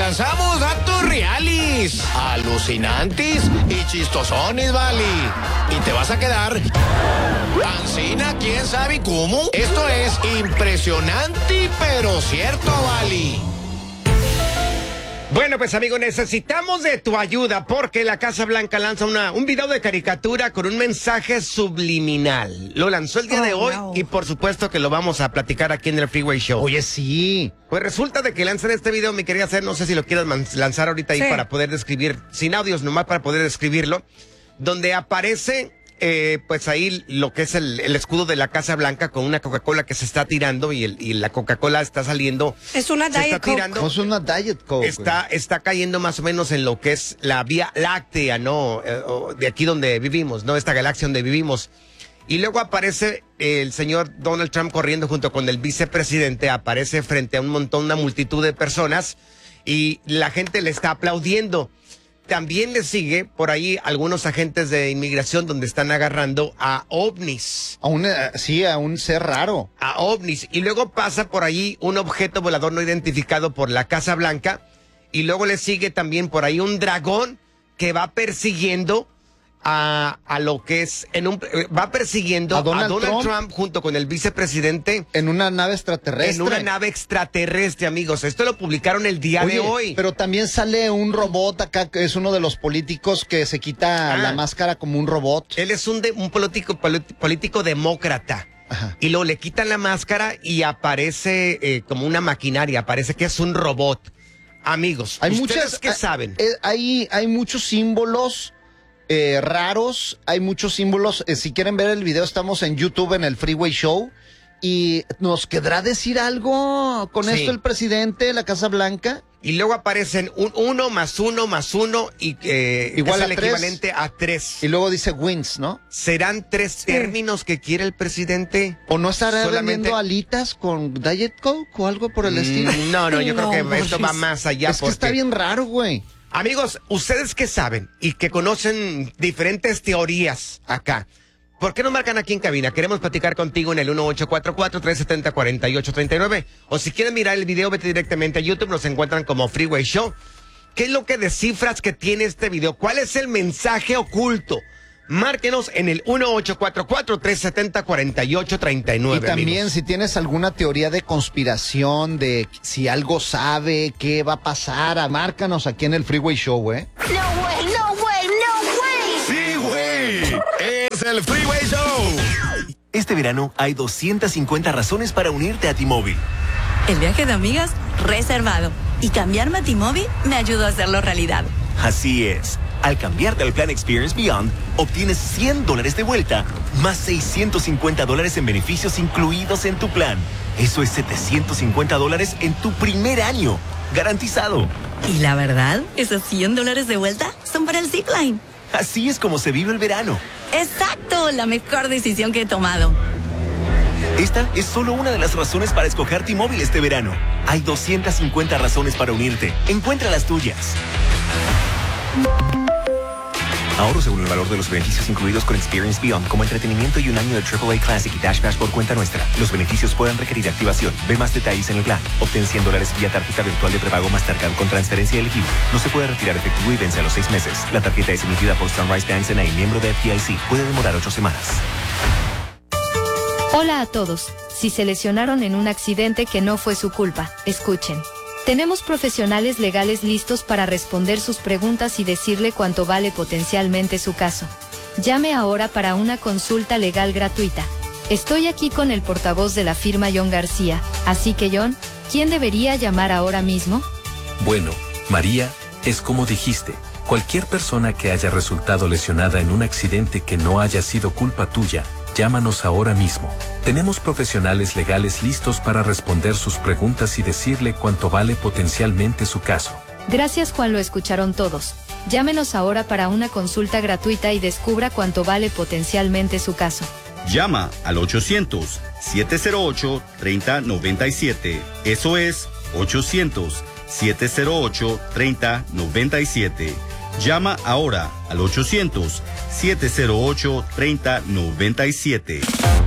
lanzamos datos reales, alucinantes y chistosones, vale. Y te vas a quedar pancina, quién sabe cómo. Esto es impresionante, pero cierto, vale. Bueno, pues amigos, necesitamos de tu ayuda porque la Casa Blanca lanza un video de caricatura con un mensaje subliminal. Lo lanzó el día de hoy y por supuesto que lo vamos a platicar aquí en el Freeway Show. Oye, sí. Pues resulta de que lanzan este video, mi querida Hacer, no sé si lo quieras lanzar ahorita ahí para poder describir, sin audios nomás para poder describirlo, donde aparece... pues ahí lo que es el escudo de la Casa Blanca con una Coca-Cola que se está tirando y la Coca-Cola está saliendo. Es una Diet Coke. No es una Diet Coke. Está cayendo más o menos en lo que es la Vía Láctea, ¿no? De aquí donde vivimos, ¿no? Esta galaxia donde vivimos. Y luego aparece el señor Donald Trump corriendo junto con el vicepresidente, aparece frente a una multitud de personas y la gente le está aplaudiendo. También le sigue por ahí algunos agentes de inmigración donde están agarrando a ovnis. A un ser raro. A ovnis. Y luego pasa por ahí un objeto volador no identificado por la Casa Blanca. Y luego le sigue también por ahí un dragón que va persiguiendo a lo que es va persiguiendo a Donald Trump junto con el vicepresidente en una nave extraterrestre. En una nave extraterrestre, amigos. Esto lo publicaron el día de hoy. Pero también sale un robot acá, que es uno de los políticos que se quita la máscara como un robot. Él es un político demócrata. Ajá. Y luego le quitan la máscara y aparece como una maquinaria, parece que es un robot. Amigos, ¿ustedes qué saben? Hay muchos símbolos raros, hay muchos símbolos. Si quieren ver el video, estamos en YouTube en el Freeway Show. ¿Y nos querrá decir algo con esto el presidente, la Casa Blanca? Y luego aparecen un 1 más 1 más 1 y igual es el equivalente a 3. Y luego dice wins, ¿no? ¿Serán 3 términos que quiere el presidente? ¿O no estará vendiendo alitas con Diet Coke o algo por el estilo? No, yo creo que esto va más allá. Es que está bien raro, güey. Amigos, ¿ustedes qué saben y que conocen diferentes teorías acá? ¿Por qué no marcan aquí en cabina? Queremos platicar contigo en el 1844-370-4839. O si quieren mirar el video, vete directamente a YouTube. Nos encuentran como Freeway Show. ¿Qué es lo que descifras que tiene este video? ¿Cuál es el mensaje oculto? Márquenos en el 1844-370-4839. Y también, amigos, si tienes alguna teoría de conspiración, de si algo sabe, qué va a pasar, márcanos aquí en el Freeway Show, ¿eh? No way, no way, no way. Sí, güey. Es el Freeway Show. Este verano hay 250 razones para unirte a T-Mobile. El viaje de amigas reservado. Y cambiarme a T-Mobile me ayudó a hacerlo realidad. Así es. Al cambiarte al plan Experience Beyond, obtienes $100 de vuelta, más $650 en beneficios incluidos en tu plan. Eso es $750 en tu primer año. Garantizado. Y la verdad, esos $100 de vuelta son para el Zipline. Así es como se vive el verano. ¡Exacto! La mejor decisión que he tomado. Esta es solo una de las razones para escoger T-Mobile este verano. Hay 250 razones para unirte. Encuentra las tuyas. Ahorro según el valor de los beneficios incluidos con Experience Beyond, como entretenimiento y un año de AAA Classic y Dash Pass por cuenta nuestra. Los beneficios pueden requerir activación. Ve más detalles en el plan. Obtén $100 vía tarjeta virtual de prepago Mastercard con transferencia elegible. No se puede retirar efectivo y vence a los 6 meses. La tarjeta es emitida por Sunrise Bank N.A., miembro de FDIC. Puede demorar 8 semanas. Hola a todos. Si se lesionaron en un accidente que no fue su culpa, escuchen. Tenemos profesionales legales listos para responder sus preguntas y decirle cuánto vale potencialmente su caso. Llame ahora para una consulta legal gratuita. Estoy aquí con el portavoz de la firma John García, así que John, ¿quién debería llamar ahora mismo? Bueno, María, es como dijiste, cualquier persona que haya resultado lesionada en un accidente que no haya sido culpa tuya, llámanos ahora mismo. Tenemos profesionales legales listos para responder sus preguntas y decirle cuánto vale potencialmente su caso. Gracias, Juan, lo escucharon todos. Llámenos ahora para una consulta gratuita y descubra cuánto vale potencialmente su caso. Llama al 800-708-3097. Eso es 800-708-3097. Llama ahora al 800-708-3097.